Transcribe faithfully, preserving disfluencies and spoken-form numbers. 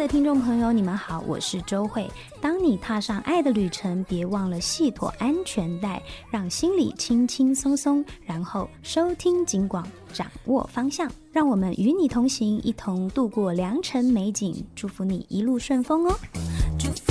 的听众朋友，你们好，我是周慧。当你踏上爱的旅程，别忘了系妥安全带，让心里轻轻松松，然后收听警广，掌握方向。让我们与你同行，一同度过良辰美景，祝福你一路顺风哦。